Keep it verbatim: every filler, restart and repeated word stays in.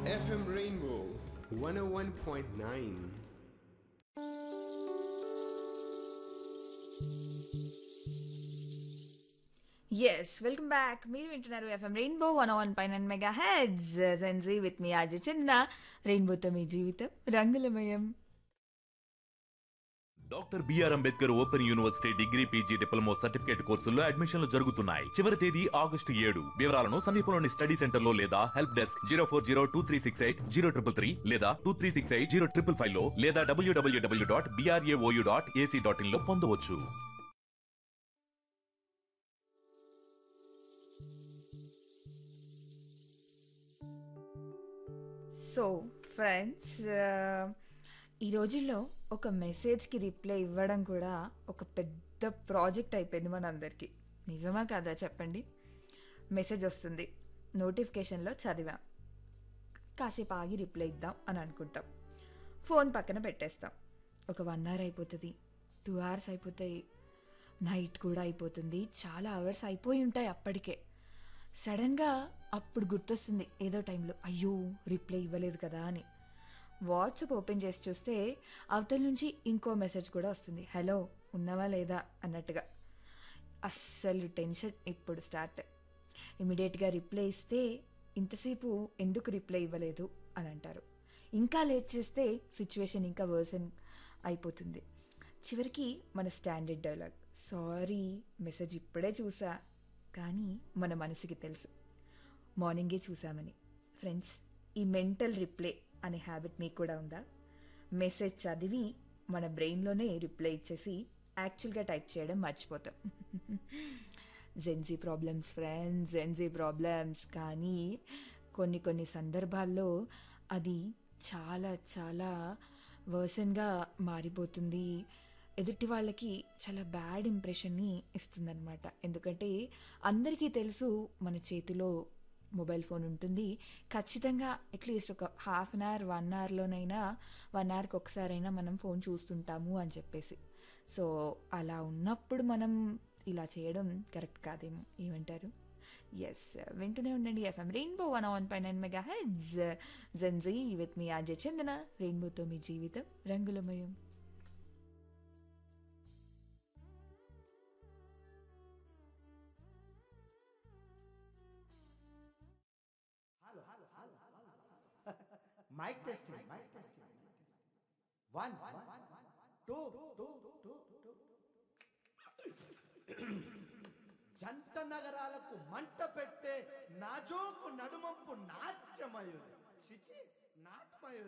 F M Rainbow one oh one point nine. Yes welcome back. మీరు వింటున్నారు FM rainbow one one pi nine mega heads Gen Z with me RJ చంద్ర. రెయిన్బోతో మీ జీవితం రంగులమయం. Doctor BR Ambedkar open university degree PG diploma certificate కోర్సుల్లో అడ్మిషన్లు జరుగుతున్నాయి. చివరి తేదీ ఆగస్టు ఏడు. వివరాలను సమీపంలోని స్టడీ సెంటర్ లో లేదా help desk zero four zero two three six eight zero triple three లేదా two three six eight zero triple five లో లేదా డబ్ల్యూడబ్ల్యూడబ్ల్యూ dot BRAOU dot AC dot in లో పొందవచ్చు. సో ఫ్రెండ్స్, ఈ రోజుల్లో ఒక మెసేజ్కి రిప్లై ఇవ్వడం కూడా ఒక పెద్ద ప్రాజెక్ట్ అయిపోయింది మనందరికీ. నిజమా కాదా చెప్పండి? మెసేజ్ వస్తుంది, నోటిఫికేషన్లో చదివాం, కాసేపు ఆగి రిప్లై ఇద్దాం అని అనుకుంటాం. ఫోన్ పక్కన పెట్టేస్తాం. ఒక వన్ అవర్ అయిపోతుంది, టూ అవర్స్ అయిపోతాయి, నైట్ కూడా అయిపోతుంది, చాలా అవర్స్ అయిపోయి ఉంటాయి అప్పటికే. సడన్గా అప్పుడు గుర్తొస్తుంది ఏదో టైంలో, అయ్యో రిప్లై ఇవ్వలేదు కదా అని. వాట్సాప్ ఓపెన్ చేసి చూస్తే అవతల నుంచి ఇంకో మెసేజ్ కూడా వస్తుంది, హలో ఉన్నావా లేదా అన్నట్టుగా. అస్సలు టెన్షన్ ఇప్పుడు స్టార్ట్. ఇమీడియట్గా రిప్లై ఇస్తే ఇంతసేపు ఎందుకు రిప్లై ఇవ్వలేదు అని అంటారు. ఇంకా లేట్ చేస్తే సిచ్యువేషన్ ఇంకా వర్సన్ అయిపోతుంది. చివరికి మన స్టాండర్డ్ డైలాగ్, సారీ మెసేజ్ ఇప్పుడే చూసా, కానీ మన మనసుకి తెలుసు మార్నింగే చూసామని. ఫ్రెండ్స్, ఈ మెంటల్ రిప్లై అనే హ్యాబిట్ మీకు కూడా ఉందా? మెసేజ్ చదివి మన బ్రెయిన్లోనే రిప్లై ఇచ్చేసి యాక్చువల్గా టైప్ చేయడం మర్చిపోతాం. Gen Z problems friends, Gen Z problems. కానీ కొన్ని కొన్ని సందర్భాల్లో అది చాలా చాలా వర్సన్గా మారిపోతుంది. ఎదుటి వాళ్ళకి చాలా బ్యాడ్ ఇంప్రెషన్ని ఇస్తుందన్నమాట. ఎందుకంటే అందరికీ తెలుసు మన చేతిలో మొబైల్ ఫోన్ ఉంటుంది, ఖచ్చితంగా అట్లీస్ట్ ఒక half an hour one అవర్లోనైనా one అవర్కి ఒకసారైనా మనం ఫోన్ చూస్తుంటాము అని చెప్పేసి. సో అలా ఉన్నప్పుడు మనం ఇలా చేయడం కరెక్ట్ కాదేమో, ఏమంటారు? ఎస్, వింటూనే ఉండండి FM rainbow one one pi nine mega heads Gen Z with me RJ చందన. రెయిన్బోతో మీ జీవితం రంగులమయం. Mic testing, mic testing. One, two, two, two, two. జంట నగరాలకు మంట పెట్టే నాజోకు నడుమంపు నాట్యమయూరి. చిచి నాట్యమయూరి.